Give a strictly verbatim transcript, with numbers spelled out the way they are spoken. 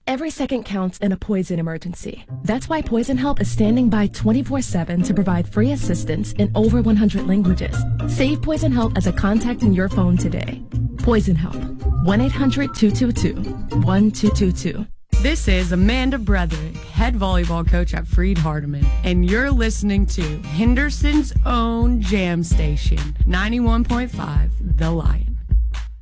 Every second counts in a poison emergency. That's why Poison Help is standing by twenty-four seven to provide free assistance in over one hundred languages. Save Poison Help as a contact in your phone today. Poison Help. one eight hundred two two two one two two two. This is Amanda Brederick, head volleyball coach at Freed Hardeman, and you're listening to Henderson's own jam station, ninety-one point five The Lion.